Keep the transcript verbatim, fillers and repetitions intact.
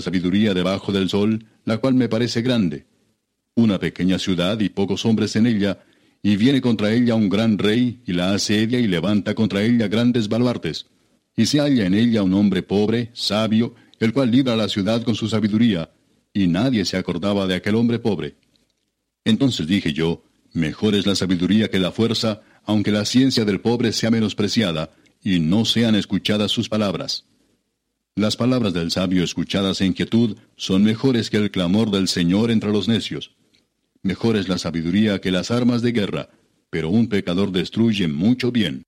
sabiduría debajo del sol, la cual me parece grande. Una pequeña ciudad y pocos hombres en ella, y viene contra ella un gran rey, y la asedia y levanta contra ella grandes baluartes. Y se halla en ella un hombre pobre, sabio, el cual libra la ciudad con su sabiduría, y nadie se acordaba de aquel hombre pobre. Entonces dije yo, mejor es la sabiduría que la fuerza, aunque la ciencia del pobre sea menospreciada, y no sean escuchadas sus palabras. Las palabras del sabio escuchadas en quietud son mejores que el clamor del Señor entre los necios. Mejor es la sabiduría que las armas de guerra, pero un pecador destruye mucho bien.